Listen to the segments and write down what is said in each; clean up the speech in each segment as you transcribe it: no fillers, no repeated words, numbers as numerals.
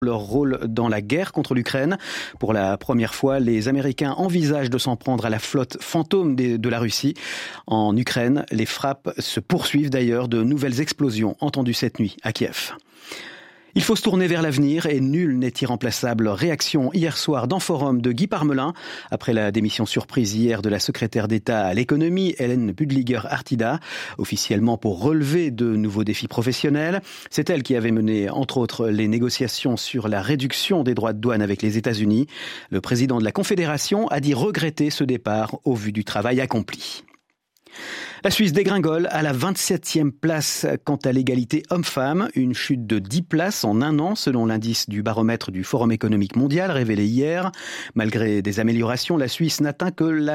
leur rôle dans la guerre contre l'Ukraine. Pour la première fois, les Américains envisagent de s'en prendre à la flotte fantôme de la Russie. En Ukraine, les frappes se poursuivent d'ailleurs, de nouvelles explosions entendues cette nuit à Kiev. Il faut se tourner vers l'avenir et nul n'est irremplaçable. Réaction hier soir dans Forum de Guy Parmelin, après la démission surprise hier de la secrétaire d'État à l'économie, Hélène Buddliger-Artida, officiellement pour relever de nouveaux défis professionnels. C'est elle qui avait mené, entre autres, les négociations sur la réduction des droits de douane avec les États-Unis. Le président de la Confédération a dit regretter ce départ au vu du travail accompli. La Suisse dégringole à la 27e place quant à l'égalité homme-femme, une chute de 10 places en un an selon l'indice du baromètre du Forum économique mondial révélé hier. Malgré des améliorations, la Suisse n'atteint que la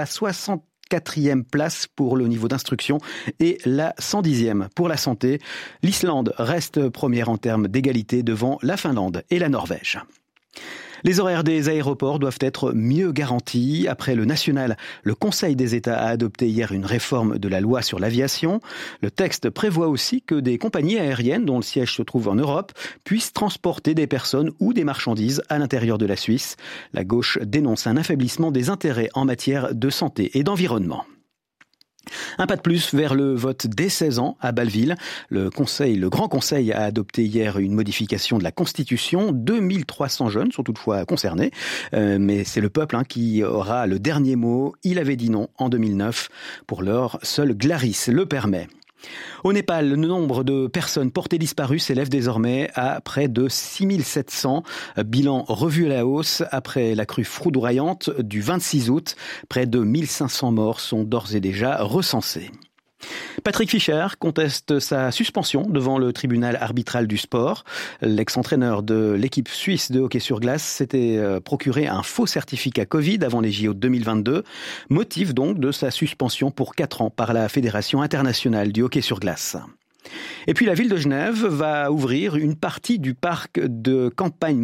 64e place pour le niveau d'instruction et la 110e pour la santé. L'Islande reste première en termes d'égalité devant la Finlande et la Norvège. Les horaires des aéroports doivent être mieux garantis. Après le national, le Conseil des États a adopté hier une réforme de la loi sur l'aviation. Le texte prévoit aussi que des compagnies aériennes dont le siège se trouve en Europe puissent transporter des personnes ou des marchandises à l'intérieur de la Suisse. La gauche dénonce un affaiblissement des intérêts en matière de santé et d'environnement. Un pas de plus vers le vote dès 16 ans à Bâle-Ville. Le Grand Conseil a adopté hier une modification de la Constitution. 2300 jeunes sont toutefois concernés, mais c'est le peuple qui aura le dernier mot. Il avait dit non en 2009. Pour l'heure, seul Glaris le permet. Au Népal, le nombre de personnes portées disparues s'élève désormais à près de 6700. Bilan revu à la hausse après la crue foudroyante du 26 août. Près de 1500 morts sont d'ores et déjà recensés. Patrick Fischer conteste sa suspension devant le tribunal arbitral du sport. L'ex-entraîneur de l'équipe suisse de hockey sur glace s'était procuré un faux certificat Covid avant les JO de 2022. Motif donc de sa suspension pour 4 ans par la Fédération internationale du hockey sur glace. Et puis la ville de Genève va ouvrir une partie du parc de la campagne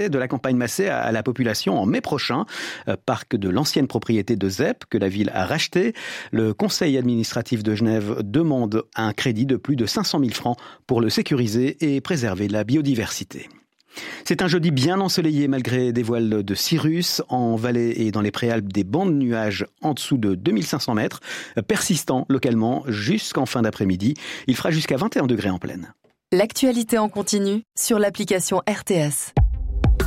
Massé à la population en mai prochain. Parc de l'ancienne propriété de ZEP que la ville a racheté. Le conseil administratif de Genève demande un crédit de plus de 500 000 francs pour le sécuriser et préserver la biodiversité. C'est un jeudi bien ensoleillé malgré des voiles de cirrus en vallée et dans les préalpes, des bancs de nuages en dessous de 2500 mètres, persistants localement jusqu'en fin d'après-midi. Il fera jusqu'à 21 degrés en pleine. L'actualité en continu sur l'application RTS.